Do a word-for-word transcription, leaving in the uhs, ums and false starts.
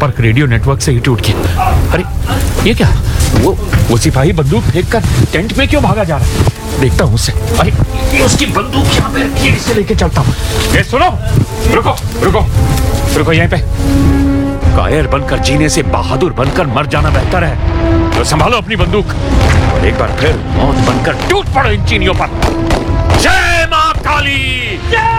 संपर्क radio network से ही टूट गया। अरे ये क्या, वो वो सिपाही बंदूक फेंक कर टेंट में क्यों भागा जा रहा है? देखता हूँ उससे। अरे ये उसकी बंदूक यहाँ पे रखी है, इससे लेके चलता हूँ। ए सुनो, रुको रुको रुको यहीं पे। कायर बनकर जीने से बहादुर बनकर मर जाना बेहतर है। तो संभालो अपनी बंदूक और एक बार फिर मौत बनकर टूट पड़ो इन चीनियों पर। जय मां काली।